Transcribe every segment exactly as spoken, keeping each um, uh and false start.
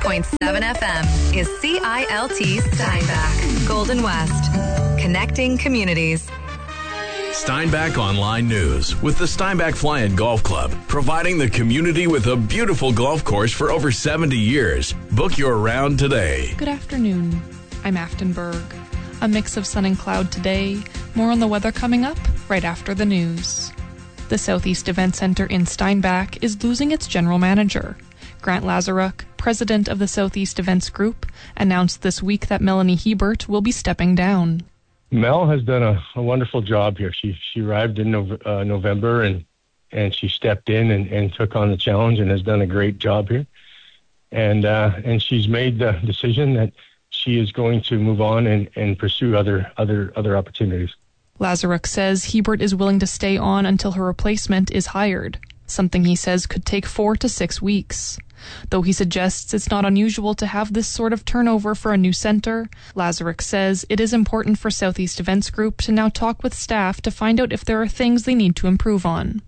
point seven F M is C I L T Steinbach, Golden West. Connecting communities. Steinbach Online News with the Steinbach Fly and Golf Club, providing the community with a beautiful golf course for over seventy years. Book your round today. Good afternoon. I'm Aftonberg. A mix of sun and cloud today. More on the weather coming up right after the news. The Southeast Event Center in Steinbach is losing its general manager. Grant Lazaruk, president of the Southeast Events Group, announced this week that Melanie Hebert will be stepping down. Mel has done a, a wonderful job here. She she arrived in Nov- uh, November and and she stepped in and, and took on the challenge and has done a great job here. And uh, and she's made the decision that she is going to move on and, and pursue other other other opportunities. Lazaruk says Hebert is willing to stay on until her replacement is hired, something he says could take four to six weeks. Though he suggests it's not unusual to have this sort of turnover for a new center, Lazaruk says it is important for Southeast Events Group to now talk with staff to find out if there are things they need to improve on.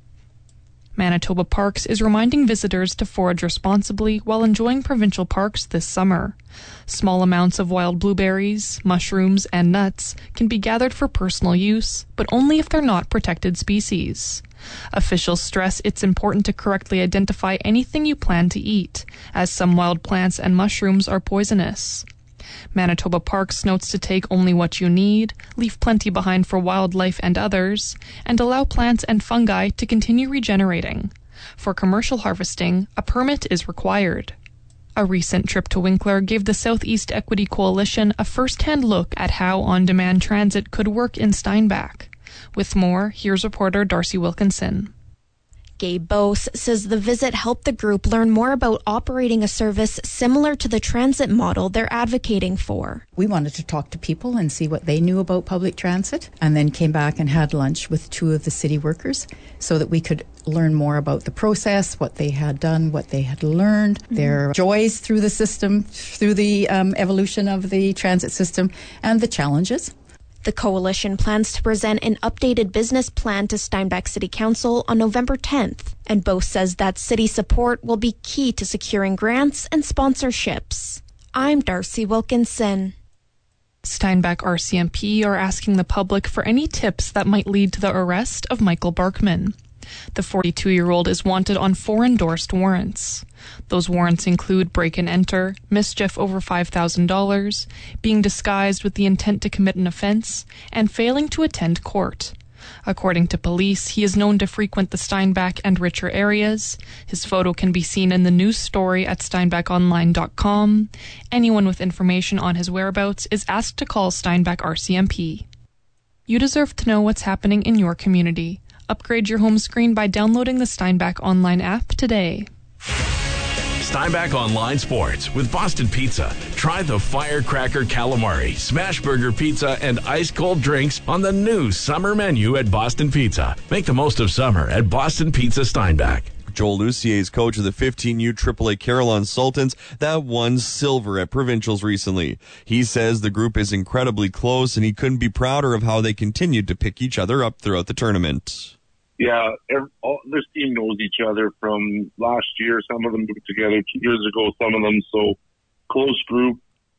Manitoba Parks is reminding visitors to forage responsibly while enjoying provincial parks this summer. Small amounts of wild blueberries, mushrooms, and nuts can be gathered for personal use, but only if they're not protected species. Officials stress it's important to correctly identify anything you plan to eat, as some wild plants and mushrooms are poisonous. Manitoba Parks notes to take only what you need, leave plenty behind for wildlife and others, and allow plants and fungi to continue regenerating. For commercial harvesting, a permit is required. A recent trip to Winkler gave the Southeast Equity Coalition a first-hand look at how on-demand transit could work in Steinbach. With more, here's reporter Darcy Wilkinson. Gabe Bose says the visit helped the group learn more about operating a service similar to the transit model they're advocating for. We wanted to talk to people and see what they knew about public transit, and then came back and had lunch with two of the city workers so that we could learn more about the process, what they had done, what they had learned, mm-hmm. their joys through the system, through the um, evolution of the transit system, and the challenges. The coalition plans to present an updated business plan to Steinbach City Council on November tenth, and Bose says that city support will be key to securing grants and sponsorships. I'm Darcy Wilkinson. Steinbach R C M P are asking the public for any tips that might lead to the arrest of Michael Barkman. The forty-two-year-old is wanted on four endorsed warrants. Those warrants include break and enter, mischief over five thousand dollars, being disguised with the intent to commit an offense, and failing to attend court. According to police, he is known to frequent the Steinbach and Richer areas. His photo can be seen in the news story at steinbach online dot com. Anyone with information on his whereabouts is asked to call Steinbach R C M P. You deserve to know what's happening in your community. Upgrade your home screen by downloading the Steinbach Online app today. Steinbach Online Sports with Boston Pizza. Try the Firecracker Calamari, Smash Burger Pizza, and ice cold drinks on the new summer menu at Boston Pizza. Make the most of summer at Boston Pizza Steinbach. Joel Lucier is coach of the fifteen U triple A Carillon Sultans that won silver at provincials recently. He says the group is incredibly close and he couldn't be prouder of how they continued to pick each other up throughout the tournament. Yeah, every, all, this team knows each other from last year. Some of them moved together two years ago, some of them. So close group.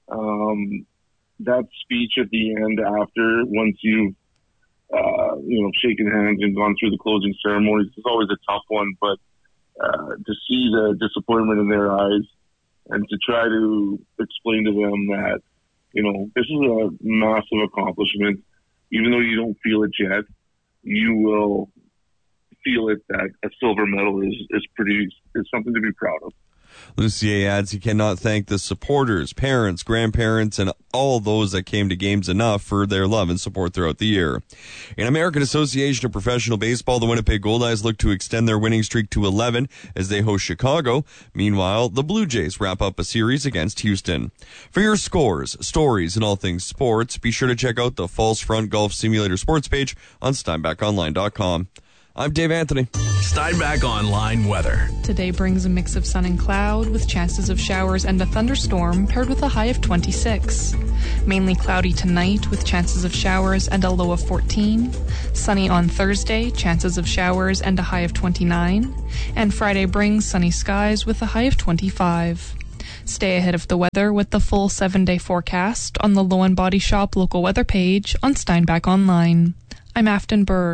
Um, that speech at the end after, once you've, uh, you know, shaken hands and gone through the closing ceremonies, it's always a tough one. But uh, to see the disappointment in their eyes and to try to explain to them that, you know, this is a massive accomplishment. Even though you don't feel it yet, you will feel it that a silver medal is, is pretty, is something to be proud of. Lucier adds he cannot thank the supporters, parents, grandparents, and all those that came to games enough for their love and support throughout the year. In American Association of Professional Baseball, the Winnipeg Goldeyes look to extend their winning streak to eleven as they host Chicago. Meanwhile, the Blue Jays wrap up a series against Houston. For your scores, stories, and all things sports, be sure to check out the False Front Golf Simulator sports page on steinbach online dot com. I'm Dave Anthony. Steinbach Online weather. Today brings a mix of sun and cloud with chances of showers and a thunderstorm paired with a high of twenty-six. Mainly cloudy tonight with chances of showers and a low of fourteen. Sunny on Thursday, chances of showers and a high of twenty-nine. And Friday brings sunny skies with a high of twenty-five. Stay ahead of the weather with the full seven-day forecast on the Low and Body Shop local weather page on Steinbach Online. I'm Afton Berg.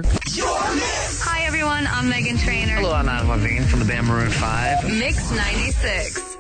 Hi, everyone. I'm Megan Trainor. Hello, I'm Adam Levine from the band Maroon five. Mix ninety-six.